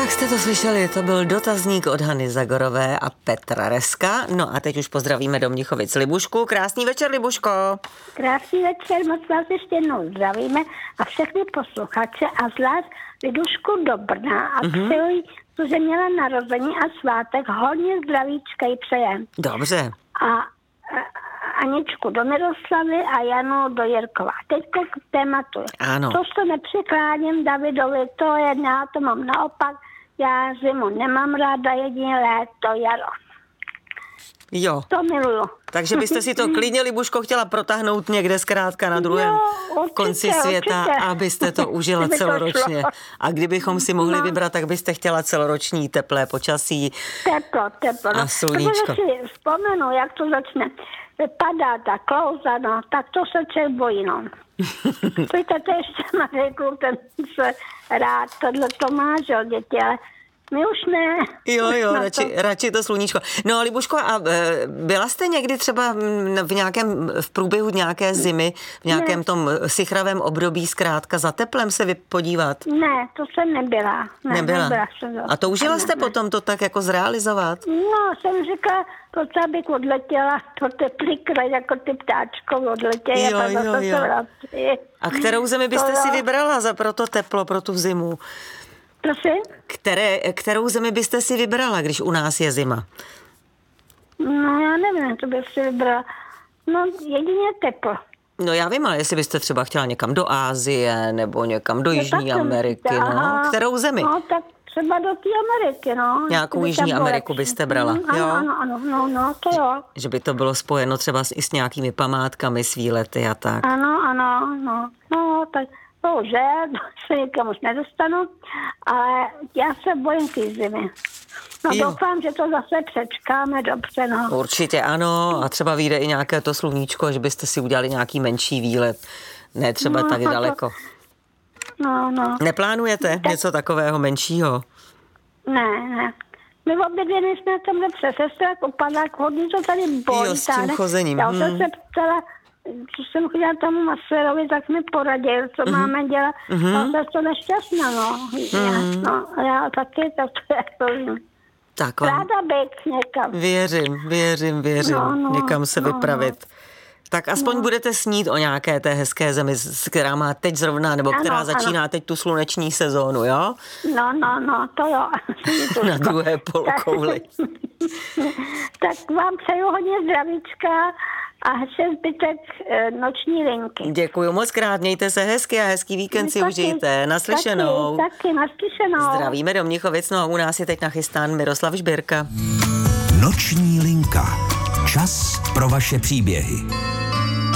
Jak jste to slyšeli, to byl dotazník od Hany Zagorové a Petra Reska. No a teď už pozdravíme do Mnichovic Libušku. Krásný večer, Libuško. Krásný večer, moc vás ještě jednou zdravíme a všechny posluchače a zvlášť Libušku do Brna a přeji, že měla narození a svátek, hodně zdravíčka jí přejem. Dobře. A Aničku do Miroslavy a Janu do Jirkova. Teďko k tématu. Ano. To se nepřikláním Davidovi, to je, já to mám naopak, já zimu nemám ráda, jedině léto, jaro. Jo. To miluju. Takže byste si to klidně, Libuško, chtěla protáhnout někde zkrátka na druhém konci světa, určitě. Abyste to užila celoročně. A kdybychom si mohli vybrat, tak byste chtěla celoroční teplé počasí. Teplo. A sluníčko. Protože si vzpomenu, jak to začne padat a klouzat, no, tak to se člověk bojí, no. Víte, to ještě má řekl, ten se rád, tohle to má, že děti, ale my už ne. Jo, radši to sluníčko. No, Libuško, a byla jste někdy třeba v průběhu nějaké zimy, v nějakém tom sichravém období zkrátka za teplem se podívat? Ne, to jsem nebyla. Nebyla jsem. A toužila jste potom to tak jako zrealizovat? No, jsem říkala, to bych odletěla do teplý kraj, jako ty ptáčko odletěly. Jo. A kterou zemi byste si vybrala pro to teplo, pro tu zimu? Prosím? Kterou zemi byste si vybrala, když u nás je zima? No, já nevím, co bych si vybrala. No, jedině teplo. No, já vím, ale jestli byste třeba chtěla někam do Asie nebo někam do Jižní Ameriky, no. Kterou zemi? No, tak třeba do té Ameriky, no. Nějakou Jižní Ameriku byste brala, jo? Ano, to jo. Že by to bylo spojeno třeba i s nějakými památkami, s výlety a tak. Ano. No, tak bohužel, se nikam už nedostanu, ale já se bojím té zimy. No doufám, že to zase přečkáme dobře, no. Určitě ano, a třeba vyjde i nějaké to sluníčko, že byste si udělali nějaký menší výlet, ne třeba tak daleko. No. Neplánujete něco takového menšího? Ne. My obě dvě nejsme tam přes sestra, upadák, hodně to tady bolí. Jo, s tím chozením. Já jsem se ptala, co jsem chodila tomu masérovi, tak mi poradil, co máme dělat. Já jsem to nešťastná, no. Já taky, tak to je tak ráda být někam. Věřím. Někam se vypravit. Tak aspoň budete snít o nějaké té hezké zemi, která má teď zrovna, nebo která začíná teď tu sluneční sezónu, jo? No, to jo. Na druhé polokouli. Tak vám přeju hodně zdravíčka a hezký zbytek noční linky. Děkuju moc krát, mějte se hezky a hezký víkend si užijte. Naslyšenou. Taky, naslyšenou. Zdravíme do Mnichovic, no a u nás je teď nachystán Miroslav Žbírka. Noční linka. Čas pro vaše příběhy.